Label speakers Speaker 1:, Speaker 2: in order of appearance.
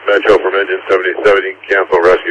Speaker 1: Metro from engine 77, you can cancel rescue.